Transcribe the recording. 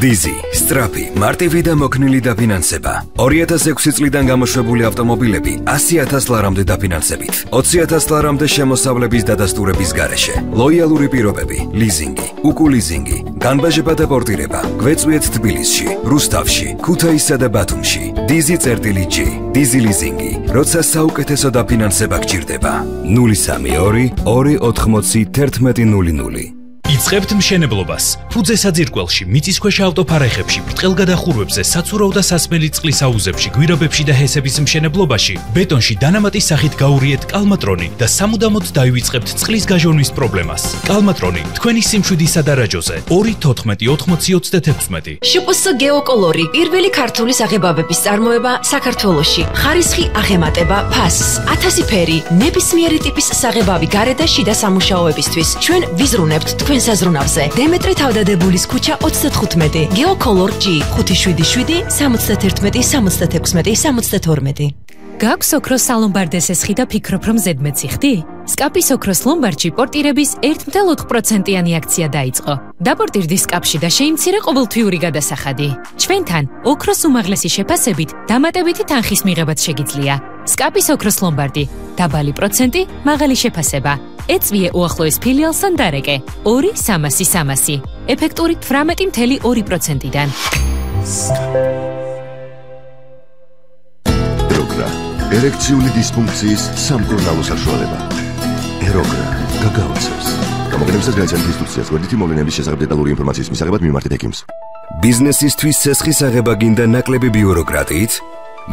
Dizzy, სწრაფი, მარტივი და მოქნილი დაფინანსება. 2006 წლიდან გამოშვებული ავტომობილები 100,000 ლარამდე დაფინანსებით. 20,000 ლარამდე შემოსავლების დადასტურების გარეშე. ლოიალური პირობები, ლიზინგი, უკულიზინგი, განბაჟება და პორტირება. გვეწვიეთ თბილისში, რუსთავში, ქუთაისსა და ბათუმში. Dizzy.G, Dizzy ლიზინგი. როცა საუკეთესო დაფინანსება გჭირდება. 032 280 1100. იწყებთ მშენებლობას. ფუძე საძირკველში, მიწისქვეშა ავტოფარეხებში, ბრტყელგადახურვებზე, საცურაო და სასმელი წყლის აუზებში, გვირაბებში და ჰესების მშენებლობაში, ბეტონში დანამატის სახით გაურიეთ კალმატრონი და სამუდამოდ დაივიწყებთ წყლის გაჟონვის პრობლემას. კალმატრონი თქვენი სიმშვიდისა და რაჯოზე 2148036. შპს გეოკოლორი, პირველი ქართული საღებავების წარმოება საქართველოში. ხარისხი აღემატება ფასს, 1000 ფერი, ნებისმიერი ტიპის საღებავი გარე და შიდა სამუშაოებისთვის. ჩვენ ვიზრუნებთ თქვენ საზრუნავზე. დემეტრე თავდადებულის ქუჩა 35. გეოკოლორ G 577 71 66 72. გაქვს ოქროს სალომბარდესის ხი და ფიქრობ რომ ზედმეტი ხდი? სკაპის ოქროს ლომბარდში პორტირების 1.4%-იანი აქცია დაიწყო. დაპორტირდი სკაპში და შეიმცირე ყოველთვიური გადასახადი. ჩვენთან ოქროს უმაღლესი შეფასებით დამატებითი თანხის მიღებაც შეგიძლია. სკაპის ოქროს ლომბარდი, დაბალი პროცენტი, მაღალი შეფასება. ეწვიე უახლოეს ფილიალსთან დარეკე 2-300-300. ეფექტური 18.2%-დან. ეროგრა, ერექციული დისფუნქციის სამკურნალო საშუალება. ეროგრა გაგაოცებს. გამოგონებისას განიცადეთ ინსტრუქციას გვერდითი მოვლენების შესახებ დეტალური ინფორმაციის მისაღებად მიმართეთ ექიმს. ბიზნესისთვის სესხის აღება გინდა ნაკლები ბიუროკრატიით?